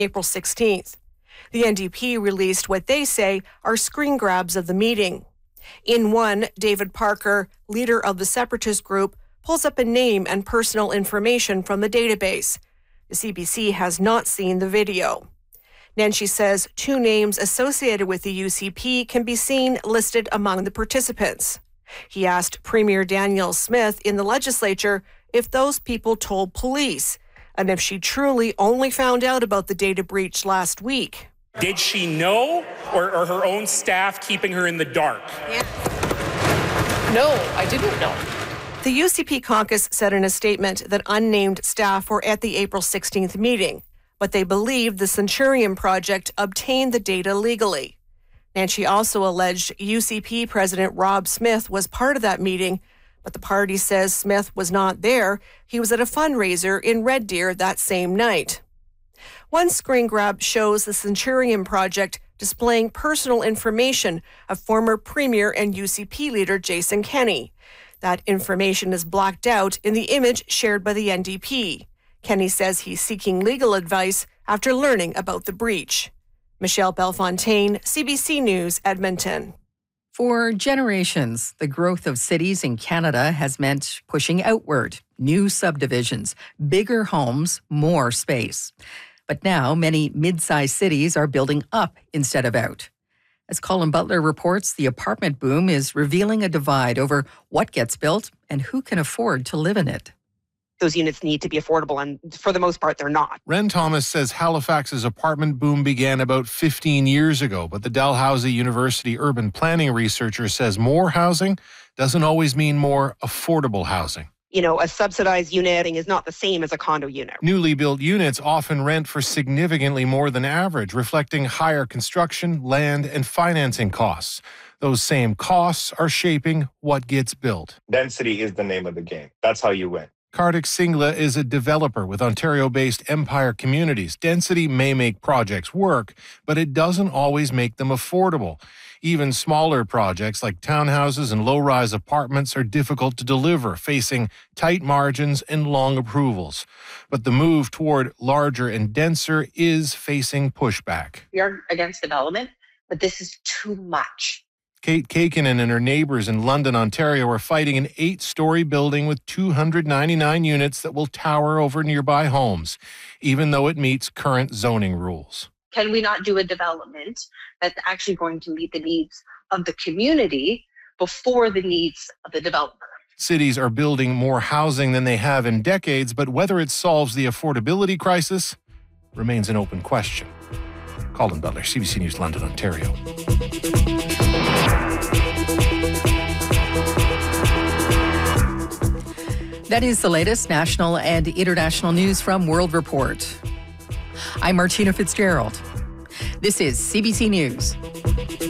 April 16th. The NDP released what they say are screen grabs of the meeting. In one, David Parker, leader of the separatist group, pulls up a name and personal information from the database. The CBC has not seen the video. Nenshi says 2 names associated with the UCP can be seen listed among the participants. He asked Premier Danielle Smith in the legislature if those people told police, and if she truly only found out about the data breach last week. Did she know, or are her own staff keeping her in the dark? Yeah. No, I didn't know. The UCP caucus said in a statement that unnamed staff were at the April 16th meeting, but they believe the Centurion Project obtained the data legally. Nenshi also alleged UCP President Rob Smith was part of that meeting, but the party says Smith was not there. He was at a fundraiser in Red Deer that same night. One screen grab shows the Centurion Project displaying personal information of former Premier and UCP leader Jason Kenney. That information is blacked out in the image shared by the NDP. Kenney says he's seeking legal advice after learning about the breach. Michelle Bellefontaine, CBC News, Edmonton. For generations, the growth of cities in Canada has meant pushing outward, new subdivisions, bigger homes, more space. But now many mid-sized cities are building up instead of out. As Colin Butler reports, the apartment boom is revealing a divide over what gets built and who can afford to live in it. Those units need to be affordable, and for the most part, they're not. Ren Thomas says Halifax's apartment boom began about 15 years ago, but the Dalhousie University urban planning researcher says more housing doesn't always mean more affordable housing. You know, a subsidized unit is not the same as a condo unit. Newly built units often rent for significantly more than average, reflecting higher construction, land, and financing costs. Those same costs are shaping what gets built. Density is the name of the game. That's how you win. Kartik Singla is a developer with Ontario-based Empire Communities. Density may make projects work, but it doesn't always make them affordable. Even smaller projects like townhouses and low-rise apartments are difficult to deliver, facing tight margins and long approvals. But the move toward larger and denser is facing pushback. We aren't against development, but this is too much. Kate Kakinen and her neighbors in London, Ontario are fighting an 8-story building with 299 units that will tower over nearby homes, even though it meets current zoning rules. Can we not do a development that's actually going to meet the needs of the community before the needs of the developer? Cities are building more housing than they have in decades, but whether it solves the affordability crisis remains an open question. Colin Butler, CBC News, London, Ontario. That is the latest national and international news from World Report. I'm Martina Fitzgerald. This is CBC News.